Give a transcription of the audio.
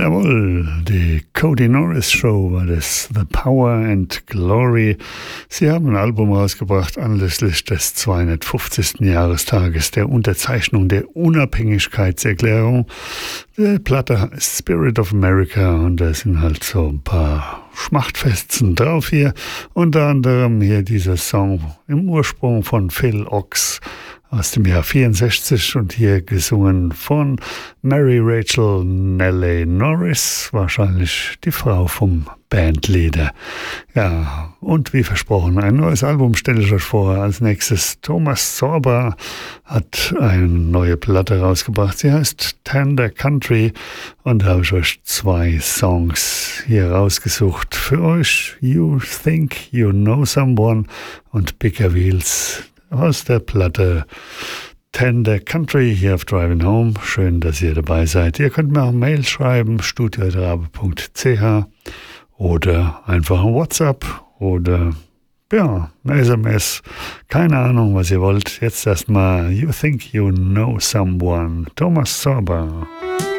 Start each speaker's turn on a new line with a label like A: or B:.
A: Jawohl, die Cody Norris Show war das, The Power and Glory. Sie haben ein Album rausgebracht anlässlich des 250. Jahrestages der Unterzeichnung der Unabhängigkeitserklärung. Die Platte heißt Spirit of America und da sind halt so ein paar Schmachtfetzen drauf hier. Unter anderem hier dieser Song im Ursprung von Phil Ochs aus dem Jahr 64 und hier gesungen von Mary Rachel Nellie Norris, wahrscheinlich die Frau vom Bandleader. Ja, und wie versprochen, ein neues Album stelle ich euch vor. Als nächstes Thomas Sorber hat eine neue Platte rausgebracht. Sie heißt Tender Country und da habe ich euch 2 Songs hier rausgesucht für euch. You Think You Know Someone und Bigger Wheels aus der Platte Tender Country hier auf Driving Home. Schön, dass ihr dabei seid. Ihr könnt mir auch Mail schreiben, studio@rabe.ch oder einfach ein WhatsApp oder ja, eine SMS. Keine Ahnung, was ihr wollt. Jetzt erstmal You Think You Know Someone. Thomas Sorber.